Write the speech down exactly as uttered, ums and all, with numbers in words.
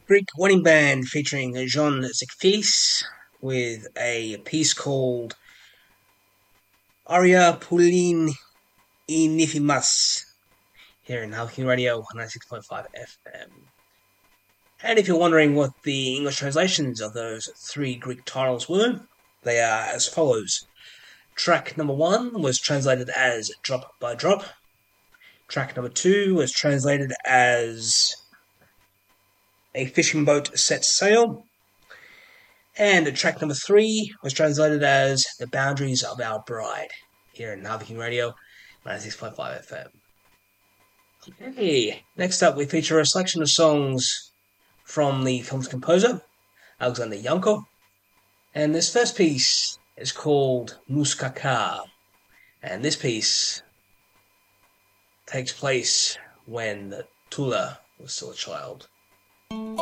Greek wedding band featuring John Zikfilis with a piece called Aria Poulin I Niphimas here in Halking Radio ninety-six point five F M. And if you're wondering what the English translations of those three Greek titles were, they are as follows. Track number one was translated as Drop by Drop. Track number two was translated as A Fishing Boat Sets Sail. And track number three was translated as The Boundaries of Our Bride, here in Harvey Radio, ninety-six point five F M. Okay, next up we feature a selection of songs from the film's composer, Alexander Yanko. And this first piece is called Muskaka. And this piece takes place when Tula was still a child.